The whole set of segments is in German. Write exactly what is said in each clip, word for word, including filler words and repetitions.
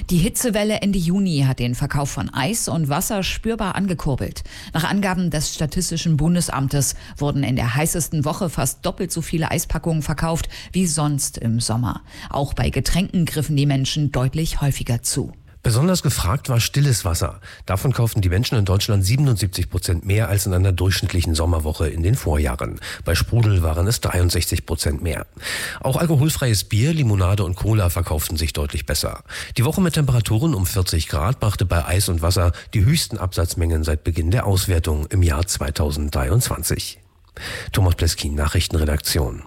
Die Hitzewelle Ende Juni hat den Verkauf von Eis und Wasser spürbar angekurbelt. Nach Angaben des Statistischen Bundesamtes wurden in der heißesten Woche fast doppelt so viele Eispackungen verkauft wie sonst im Sommer. Auch bei Getränken griffen die Menschen deutlich häufiger zu. Besonders gefragt war stilles Wasser. Davon kauften die Menschen in Deutschland siebenundsiebzig Prozent mehr als in einer durchschnittlichen Sommerwoche in den Vorjahren. Bei Sprudel waren es dreiundsechzig Prozent mehr. Auch alkoholfreies Bier, Limonade und Cola verkauften sich deutlich besser. Die Woche mit Temperaturen um vierzig Grad brachte bei Eis und Wasser die höchsten Absatzmengen seit Beginn der Auswertung im Jahr zweitausenddreiundzwanzig. Thomas Pleskin, Nachrichtenredaktion.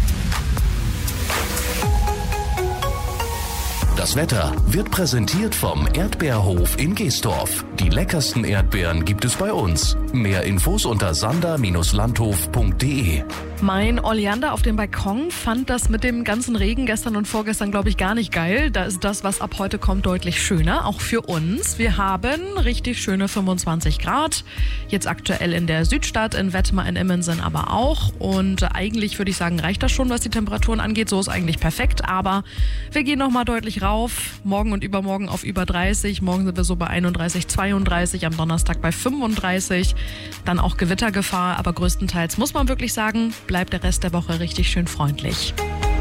Das Wetter wird präsentiert vom Erdbeerhof in Geesdorf. Die leckersten Erdbeeren gibt es bei uns. Mehr Infos unter sander Bindestrich landhof punkt de. Mein Oleander auf dem Balkon fand das mit dem ganzen Regen gestern und vorgestern, glaube ich, gar nicht geil. Da ist das, was ab heute kommt, deutlich schöner, auch für uns. Wir haben richtig schöne fünfundzwanzig Grad. Jetzt aktuell in der Südstadt, in Wettmar, in Immensen aber auch. Und eigentlich würde ich sagen, reicht das schon, was die Temperaturen angeht. So ist eigentlich perfekt. Aber wir gehen nochmal deutlich rauf. Morgen und übermorgen auf über dreißig. Morgen sind wir so bei einunddreißig, zweiunddreißig. Am Donnerstag bei fünfunddreißig. Dann auch Gewittergefahr. Aber größtenteils muss man wirklich sagen, bleibt der Rest der Woche richtig schön freundlich.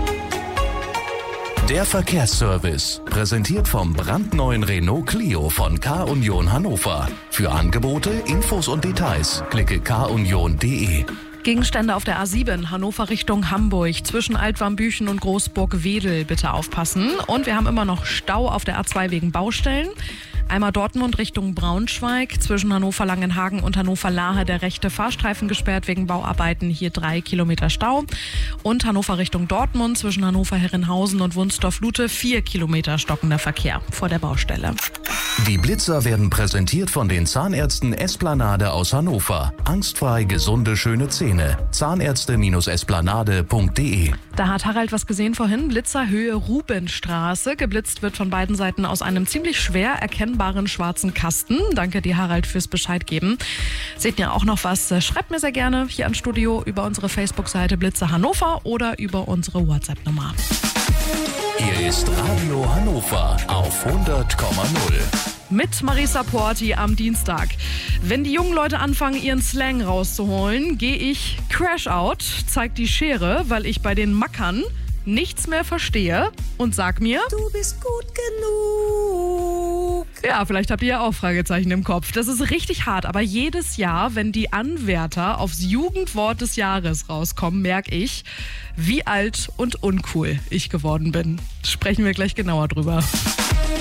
Der Verkehrsservice, präsentiert vom brandneuen Renault Clio von K-Union Hannover. Für Angebote, Infos und Details klicke k union punkt de. Gegenstände auf der A sieben, Hannover Richtung Hamburg, zwischen Altwarmbüchen und Großburg-Wedel, bitte aufpassen. Und wir haben immer noch Stau auf der A zwei wegen Baustellen. Einmal Dortmund Richtung Braunschweig, zwischen Hannover-Langenhagen und Hannover-Lahe der rechte Fahrstreifen gesperrt wegen Bauarbeiten, hier drei Kilometer Stau. Und Hannover Richtung Dortmund, zwischen Hannover-Herrenhausen und Wunsdorf-Lute, vier Kilometer stockender Verkehr vor der Baustelle. Die Blitzer werden präsentiert von den Zahnärzten Esplanade aus Hannover. Angstfrei gesunde, schöne Zähne. Zahnärzte Esplanade punkt de. Da hat Harald was gesehen vorhin. Blitzer Höhe Rubenstraße. Geblitzt wird von beiden Seiten aus einem ziemlich schwer erkennbaren schwarzen Kasten. Danke dir, Harald, fürs Bescheid geben. Seht ihr auch noch was? Schreibt mir sehr gerne hier ans Studio über unsere Facebook-Seite Blitzer Hannover oder über unsere WhatsApp-Nummer. Hier ist Radio Hannover auf hundert Komma null. Mit Marisa Porti am Dienstag. Wenn die jungen Leute anfangen, ihren Slang rauszuholen, gehe ich Crash Out, zeig die Schere, weil ich bei den Mackern nichts mehr verstehe und sag mir, Du bist gut genug. Ja, vielleicht habt ihr ja auch Fragezeichen im Kopf. Das ist richtig hart, aber jedes Jahr, wenn die Anwärter aufs Jugendwort des Jahres rauskommen, merke ich, wie alt und uncool ich geworden bin. Sprechen wir gleich genauer drüber.